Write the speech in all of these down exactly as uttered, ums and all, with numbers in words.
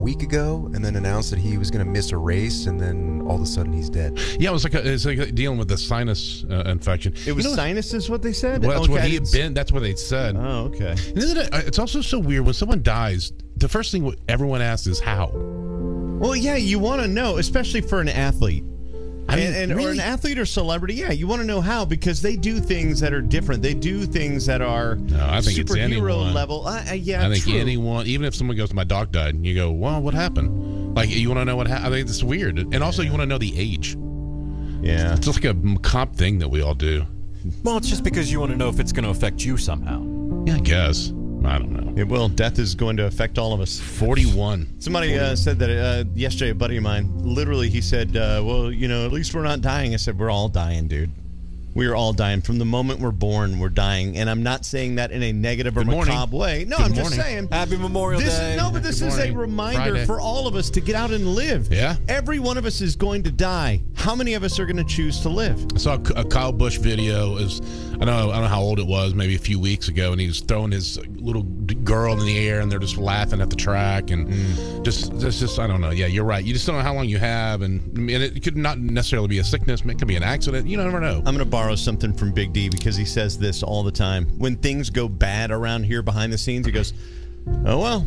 week ago and then announced that he was going to miss a race, and then all of a sudden he's dead. Yeah, it was like a, it's like dealing with a sinus uh, infection. It was you know, sinus is what they said? Well, that's okay, what he had it's... been. That's what they said. Oh, okay. And isn't it, it's also so weird when someone dies, the first thing everyone asks is how. Well, yeah, you want to know, especially for an athlete. I mean, and, and really? or an athlete or celebrity, yeah, you want to know how, because they do things that are different. They do things that are no, I think it's superhero anyone. level. Uh, uh, yeah, I think true. anyone, even if someone goes, my dog died, and you go, well, what happened? Like, you want to know what happened? I think it's weird. And also, you want to know the age. Yeah. It's just like a cop thing that we all do. Well, it's just because you want to know if it's going to affect you somehow. Yeah, I guess. I don't know. It will. Death is going to affect all of us. forty-one. Somebody uh, said that uh, yesterday, a buddy of mine, literally, he said, uh, well, you know, at least we're not dying. I said, we're all dying, dude. We are all dying. From the moment we're born, we're dying. And I'm not saying that in a negative or Good morning. macabre way. No, Good I'm morning. just saying. Happy Memorial This Day. is, no, but this Good is a morning. reminder Friday. for all of us to get out and live. Yeah. Every one of us is going to die. How many of us are going to choose to live? I saw a Kyle Busch video. Is I don't know I don't know how old it was, maybe a few weeks ago, and he was throwing his little girl in the air, and they're just laughing at the track, and mm. just just just I don't know. Yeah, you're right. You just don't know how long you have, and, and it could not necessarily be a sickness. It could be an accident. You never know. I'm going to borrow something from Big D because he says this all the time. When things go bad around here behind the scenes, he goes, "Oh well."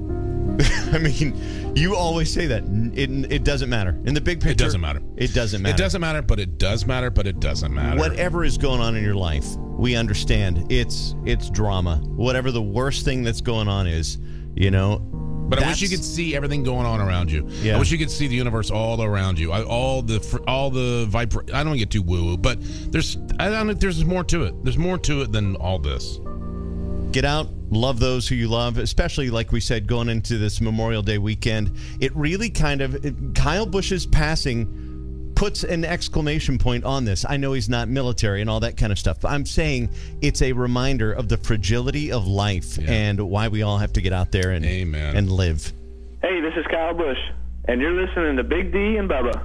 I mean, you always say that. It, it doesn't matter. In the big picture, It doesn't matter. It doesn't matter. It doesn't matter, but it does matter, but it doesn't matter. Whatever is going on in your life, we understand. It's it's drama. Whatever the worst thing that's going on is, you know. But I wish you could see everything going on around you. Yeah. I wish you could see the universe all around you. I, all the fr- all the vibra- I don't get too woo woo, but there's I don't know, there's more to it. There's more to it than all this. Get out, love those who you love, especially like we said, going into this Memorial Day weekend. It really kind of, it, Kyle Busch's passing puts an exclamation point on this. I know he's not military and all that kind of stuff, but I'm saying it's a reminder of the fragility of life Yeah. and why we all have to get out there and, Amen. and live. Hey, this is Kyle Busch, and you're listening to Big D and Bubba.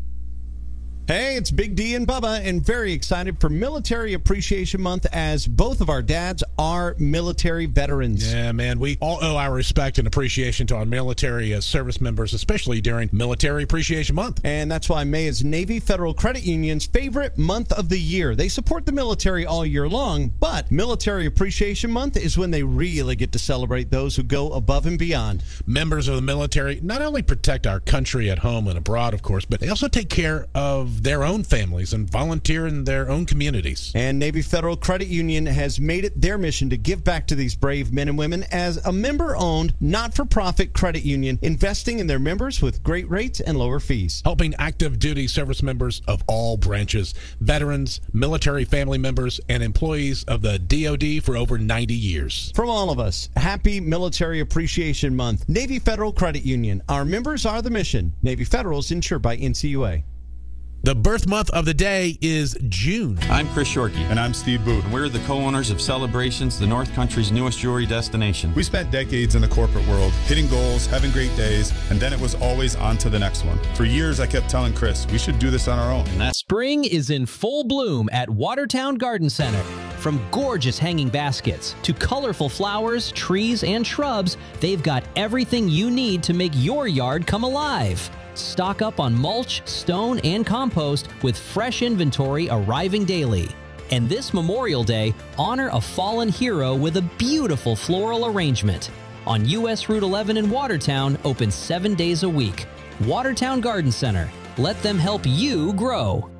Hey, it's Big D and Bubba, and very excited for Military Appreciation Month as both of our dads are military veterans. Yeah, man, we all owe our respect and appreciation to our military uh, service members, especially during Military Appreciation Month. And that's why May is Navy Federal Credit Union's favorite month of the year. They support the military all year long, but Military Appreciation Month is when they really get to celebrate those who go above and beyond. Members of the military not only protect our country at home and abroad, of course, but they also take care of their own families and volunteer in their own communities. And Navy Federal Credit Union has made it their mission to give back to these brave men and women as a member-owned, not-for-profit credit union, investing in their members with great rates and lower fees. Helping active duty service members of all branches, veterans, military family members, and employees of the D O D for over ninety years. From all of us, happy Military Appreciation Month. Navy Federal Credit Union. Our members are the mission. Navy Federal is insured by N C U A. The birth month of the day is June. I'm Chris Shorkey. And I'm Steve Boot. And we're the co-owners of Celebrations, the North Country's newest jewelry destination. We spent decades in the corporate world, hitting goals, having great days, and then it was always on to the next one. For years, I kept telling Chris, we should do this on our own. And that spring is in full bloom at Watertown Garden Center. From gorgeous hanging baskets to colorful flowers, trees, and shrubs, they've got everything you need to make your yard come alive. Stock up on mulch, stone, and compost with fresh inventory arriving daily. And this Memorial Day, honor a fallen hero with a beautiful floral arrangement. On U S Route eleven in Watertown, open seven days a week. Watertown Garden Center. Let them help you grow.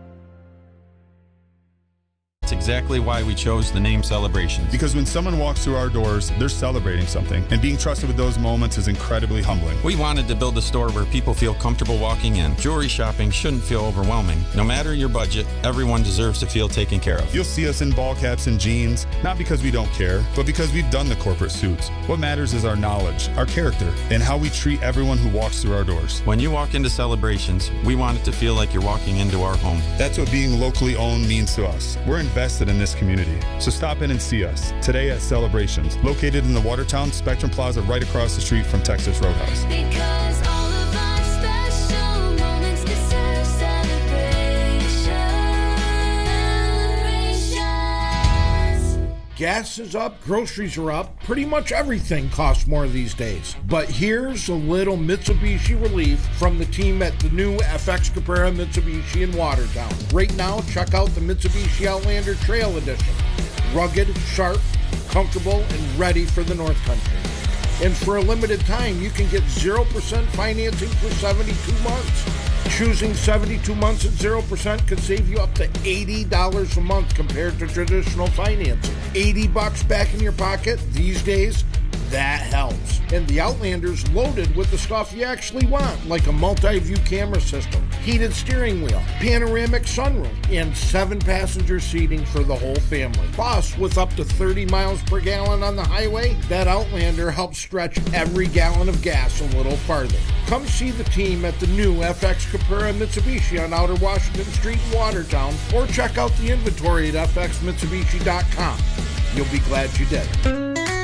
That's exactly why we chose the name Celebrations. Because when someone walks through our doors, they're celebrating something. And being trusted with those moments is incredibly humbling. We wanted to build a store where people feel comfortable walking in. Jewelry shopping shouldn't feel overwhelming. No matter your budget, everyone deserves to feel taken care of. You'll see us in ball caps and jeans, not because we don't care, but because we've done the corporate suits. What matters is our knowledge, our character, and how we treat everyone who walks through our doors. When you walk into Celebrations, we want it to feel like you're walking into our home. That's what being locally owned means to us. We're invested in this community. So stop in and see us today at Celebrations, located in the Watertown Spectrum Plaza right across the street from Texas Roadhouse. Because all of our special moments deserve celebration. Celebrations. Gas is up, groceries are up, pretty much everything costs more these days. But here's a little Mitsubishi relief from the team at the new F X Caprera Mitsubishi in Watertown. Right now, check out the Mitsubishi Outlander Trail Edition. Rugged, sharp, comfortable, and ready for the North Country. And for a limited time, you can get zero percent financing for seventy-two months. Choosing seventy-two months at zero percent could save you up to eighty dollars a month compared to traditional financing. eighty bucks back in your pocket these days, that helps. And the Outlander's loaded with the stuff you actually want, like a multi-view camera system, heated steering wheel, panoramic sunroof, and seven passenger seating for the whole family. Plus, with up to thirty miles per gallon on the highway, that Outlander helps stretch every gallon of gas a little farther. Come see the team at the new F X Caprera Mitsubishi on Outer Washington Street in Watertown, or check out the inventory at f x mitsubishi dot com. You'll be glad you did.